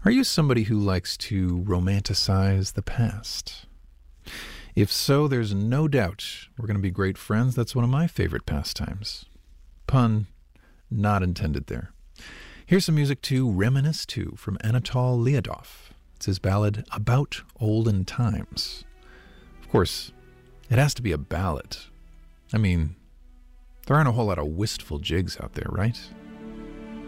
Are you somebody who likes to romanticize the past? If so, there's no doubt we're going to be great friends. That's one of my favorite pastimes. Pun not intended there. Here's some music to reminisce to from Anatol Lyadov. It's his ballad About Olden Times. Of course, it has to be a ballad. I mean, there aren't a whole lot of wistful jigs out there, right?